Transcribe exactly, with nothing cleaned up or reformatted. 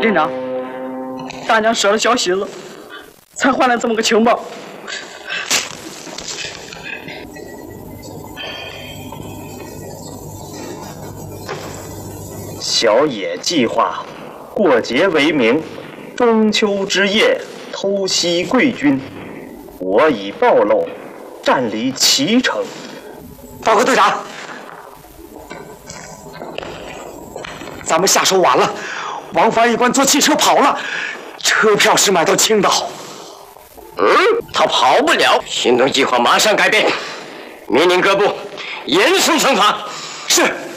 镇长，大娘舍了小喜子，才换来这么个情报。 小野计划过节为名，中秋之夜偷袭贵军，我已暴露，占领齐城。 报告队长，咱们下手晚了，王翻译官坐汽车跑了，车票是买到青岛。 嗯，他跑不了，行动计划马上改变，命令各部严肃惩罚。 是。